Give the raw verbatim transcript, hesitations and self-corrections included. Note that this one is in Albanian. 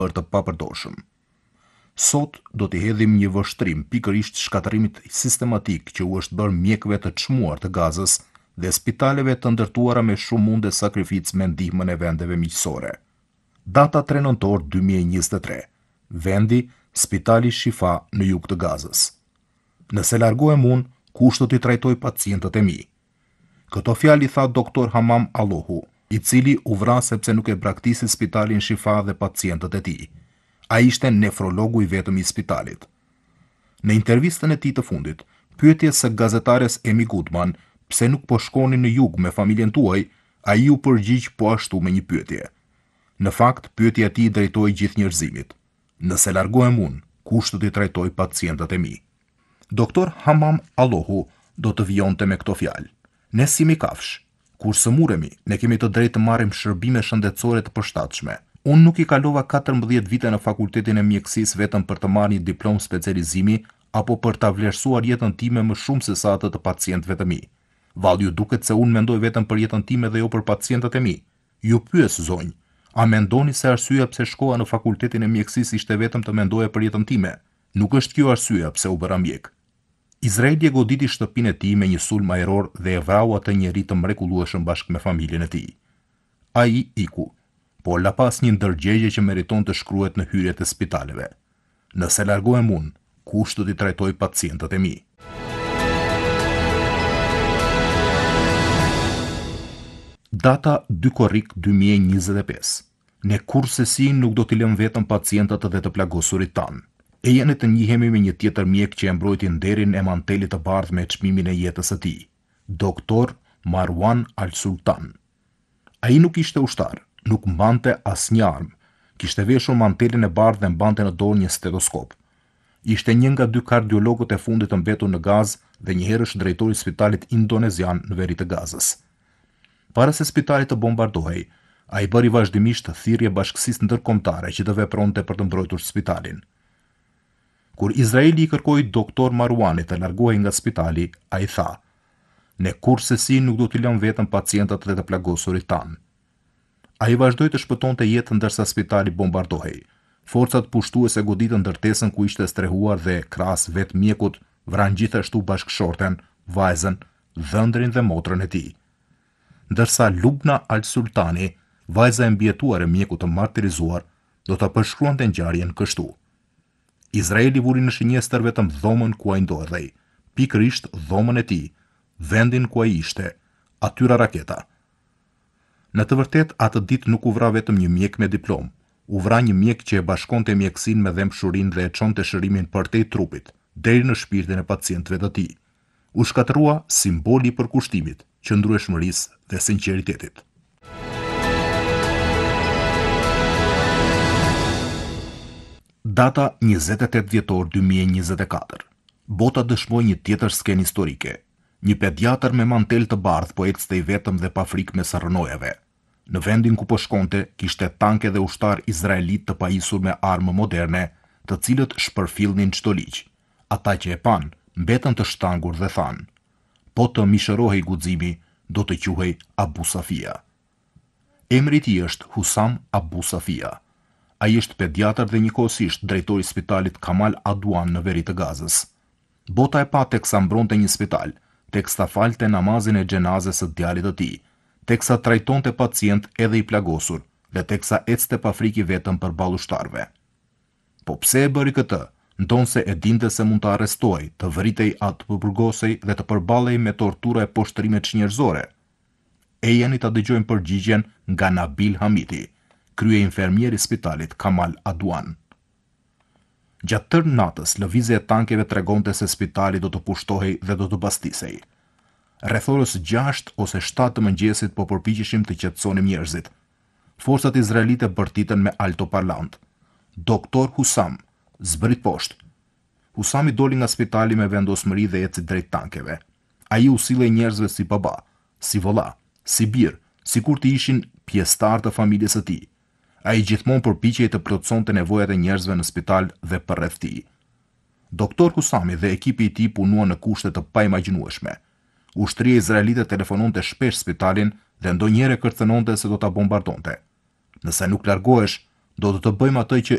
për të papërdorshëm. Sot do t'i hedhim një vështrim pikërisht shkatërimit sistematik që u është bërë mjekëve të çmuar të Gazës dhe spitaleve të ndërtuara me shumë munde sakrificë me ndihmën e vendeve miqësore. Data tre nëntor dy mijë e njëzet e tre. Vendi, Spitali Shifa në jug të Gazës. Nëse largohem unë, kush do t'i trajtoj pacientët e mi? Këto fjalë i tha doktor Hamam Allohu, i cili u vra sepse nuk e braktisi Spitalin Shifa dhe pacientët e tij. Ai ishte nefrologu i vetëm i spitalit. Në intervistën e tij të fundit, pyetjes së gazetares Emi Goodman, pse nuk po shkoni në jug me familjen tuaj, ai u përgjigj po ashtu me një pyetje. Në fakt, pyetja e tij drejtohej gjithë njerëzimit. Nëse largohem unë, kush do t'i trajtoj pacientët e mi? Doktor Hamam Allohu do të vijonte me këto fjalë. Ne si mi kafsh, kur sëmuremi, ne kemi të drejtë të marrim shërbime shëndetësore të përshtatshme. Unë nuk i kalova katërmbëdhjetë vite në fakultetin e mjekësisë vetëm për të marrë një diplomë specializimi apo për ta vlerësuar jetën time më shumë se sa atë të pacientëve të mi. Valli ju duket se unë mendoj vetëm për jetën time dhe jo për pacientët e mi. Ju pyes zonjë, a mendoni se arsyeja pse shkova në fakultetin e mjekësisë ishte vetëm të mendoja për jetën time? Nuk është kjo arsyeja pse u bëra mjek. Izraeli e goditi shtëpinë e tij me një sulm ajror dhe e vrau atë njeri të mrekullueshëm bashkë me familjen e tij. Ai iku, por la pas një ndërgjegje që meriton të shkruhet në hyrjet e spitaleve. Nëse largohem unë, kush do t'i trajtoj pacientët e mi? Data dy korrik dy mijë e njëzet e pesë. Ne kurrësesi nuk do t'i lëm vetëm pacientët dhe të plagosurit tanë. E jeni të njihemi me një tjetër mjek që e mbrojti nderin e mantelit të bardhë me çmimin e jetës së tij, doktor Marwan Al-Sultan. Ai nuk ishte ushtar, nuk mbante asnjë armë, kishte veshur mantelin e bardhë dhe mbante në dorë një stetoskop. Ishte një nga dy kardiologët e fundit të mbetur në Gazë dhe një herësh drejtori i spitalit indonezian në veri të Gazës. Para se spitali të bombardohej, ai bëri vazhdimisht thirrje bashkësisë ndërkombëtare që të vepronte për të mbrojtur spitalin. Kur Izraeli i kërkoi doktor Marwanit të largohej nga spitali, ai tha: "Ne kurrësesi nuk do t'i lëm vetëm pacientët dhe të plagosurit tanë." Ai vazhdoi të shpëtonte jetën ndërsa spitali bombardohej. Forcat pushtuese goditën ndërtesën ku ishte strehuar dhe krahas vetë mjekut vranë gjithashtu bashkëshorten, vajzën, dhëndrin dhe motrën e tij. Ndërsa Lubna Al-Sultani, vajza e mbijetuar e mjekut të martirizuar, do ta përshkruante ngjarjen kështu: Izraeli vuri në shënjestër vetëm dhomën ku ai ndodhej, pikërisht dhomën e tij, vendin ku ai ishte, atyra raketa. Në të vërtetë, atë ditë nuk u vra vetëm një mjek me diplomë, u vra një mjek që e bashkonte mjekësinë me dhëmshurinë dhe e çonte shërimin përtej trupit, deri në shpirtin e pacientëve të tij. U shkatërrua simboli i përkushtimit, qëndrueshmërisë dhe sinqeritetit. Data njëzet e tetë dhjetor dy mijë e njëzet e katër. Bota dëshmoi një tjetër skenë historike. Një pediatër me mantel të bardhë po ecste i vetëm dhe pa frikë mes rrënojave. Në vendin ku po shkonte, kishte tanke dhe ushtar izraelit të pajisur me armë moderne, të cilët shpërfillnin çdo ligj. Ata që e pan, mbetën të shtangur dhe thanë: "Po të mishërohej guximi, do të quhej Abu Safia." Emri i tij është Husam Abu Safia. Ai është pediatër dhe njëkohësisht drejtori i spitalit Kamal Adwan në veri të Gazës. Bota e pa teksa mbronte një spital, teksa falte namazin e xhenazës së djalit të tij, teksa trajtonte pacient edhe i plagosur, dhe teksa ecte pa frikë vetëm përballë ushtarëve. Po pse e bëri këtë? Ndonse e dinte se mund të arrestohej, të vritej atë të burgosej dhe të përballej me tortura e poshtërime çnjerëzore. E jeni ta dëgjojmë përgjigjen nga Nabil Hamiti, krye infermier i spitalit Kamal Adwan. Gjatë tërë natës, lëvizja e tankeve tregonte se spitali do të pushtohej dhe do të bastisej. Rreth orës gjashtë ose shtatë të mëngjesit po përpiqeshim të qetësonim njerëzit. Forcat izraelite bërtitën me altoparlant. Doktor Husam zbrit poshtë. Husami doli nga spitali me vendosmëri dhe eci drejt tankeve. Ai u sillej njerëzve si baba, si vëlla, si bir, sikur të ishin pjesëtar të familjes së tij. Ai gjithmonë përpiqej të plotësonte nevojat e njerëzve në spital dhe përreth tij. Doktor Husami dhe ekipi i tij punuan në kushte të paimagjinueshme. Ushtria izraelite telefononte shpesh spitalin dhe ndonjëherë kërcënonte se do ta bombardonte. Nëse nuk largohesh, do të të bëjmë atë që